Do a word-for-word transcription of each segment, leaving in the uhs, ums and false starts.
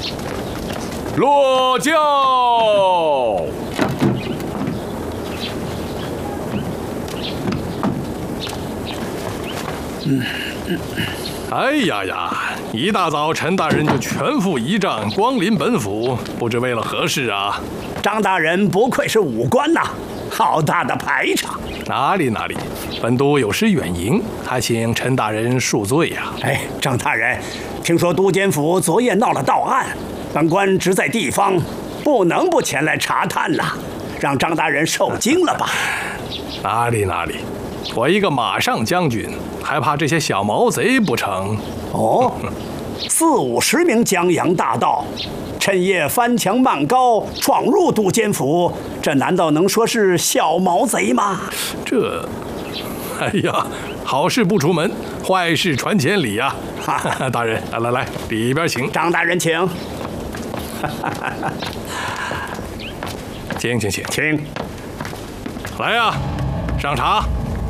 落轿。 嗯嗯，哎呀呀！一大早，陈大人就全副仪仗光临本府，不知为了何事啊？ 张大人不愧是武官呐，好大的排场！ 哪里哪里，本都有失远迎，还请陈大人恕罪呀、啊。 哎，张大人，听说都监府昨夜闹了盗案，本官职在地方，不能不前来查探呐，让张大人受惊了吧？ 哪里哪里，我一个马上将军，还怕这些小毛贼不成？ 哦，四五十名江洋大盗，趁夜翻墙漫高，闯入都监府，这难道能说是小毛贼吗？ 这，哎呀，好事不出门，坏事传千里呀、啊！大人，来来来，里边请。 张大人请。 请请请请。 来呀、啊，上茶。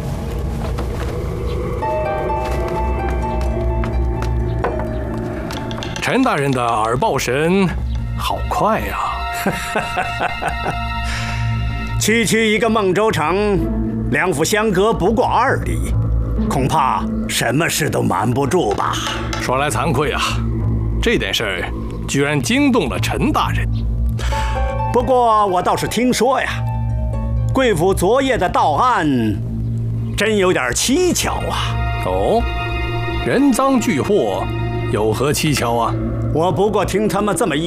陈大人的耳报神好快呀、 啊！区区一个孟州城，两府相隔不过二里，恐怕什么事都瞒不住吧？ 说来惭愧啊，这件事儿居然惊动了陈大人。 不过我倒是听说呀，贵府昨夜的盗案真有点蹊跷啊！ 哦，人赃俱获。有何蹊跷啊？ 我不过听他们这么一